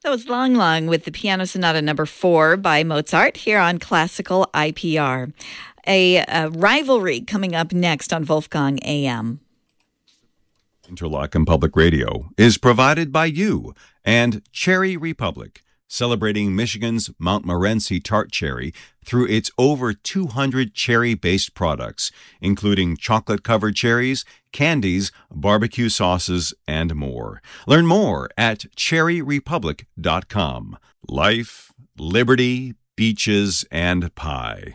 That was Lang Lang with the Piano Sonata number 4 by Mozart here on Classical IPR. A rivalry coming up next on Wolfgang AM. Interlochen Public Radio is provided by you and Cherry Republic, celebrating Michigan's Montmorency tart cherry through its over 200 cherry-based products, including chocolate-covered cherries, candies, barbecue sauces, and more. Learn more at cherryrepublic.com. Life, liberty, beaches, and pie.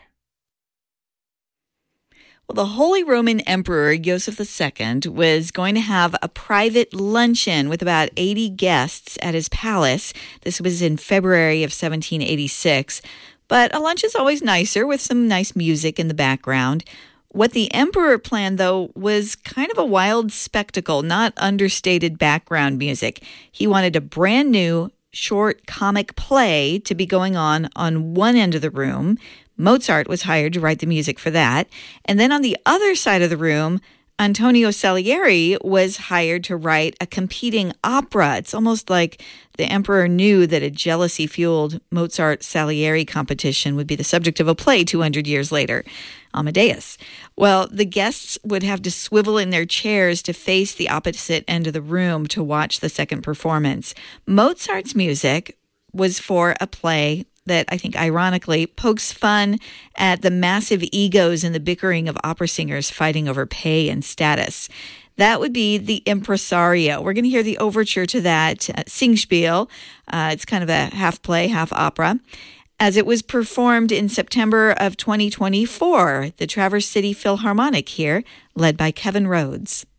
Well, the Holy Roman Emperor Joseph II was going to have a private luncheon with about 80 guests at his palace. This was in February of 1786. But a lunch is always nicer with some nice music in the background. What the emperor planned, though, was kind of a wild spectacle, not understated background music. He wanted a brand new short comic play to be going on one end of the room. Mozart was hired to write the music for that. And then on the other side of the room, Antonio Salieri was hired to write a competing opera. It's almost like the emperor knew that a jealousy-fueled Mozart-Salieri competition would be the subject of a play 200 years later, Amadeus. Well, the guests would have to swivel in their chairs to face the opposite end of the room to watch the second performance. Mozart's music was for a play that I think ironically pokes fun at the massive egos and the bickering of opera singers fighting over pay and status. That would be the Impresario. We're going to hear the overture to that Singspiel. It's kind of a half play, half opera. As it was performed in September of 2024, the Traverse City Philharmonic here, led by Kevin Rhodes.